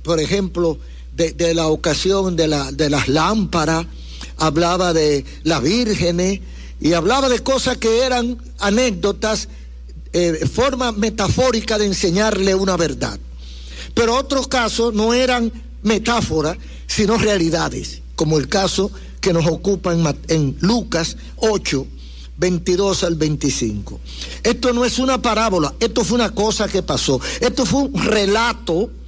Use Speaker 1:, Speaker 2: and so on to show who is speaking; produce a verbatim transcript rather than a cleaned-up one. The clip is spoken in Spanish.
Speaker 1: por ejemplo, de, de la ocasión de, la, de las lámparas, hablaba de las vírgenes y hablaba de cosas que eran anécdotas, eh, forma metafórica de enseñarle una verdad. Pero otros casos no eran metáforas, sino realidades, como el caso que nos ocupa en, en Lucas ocho, veintidós al veinticinco. Esto no es una parábola, esto fue una cosa que pasó, esto fue un relato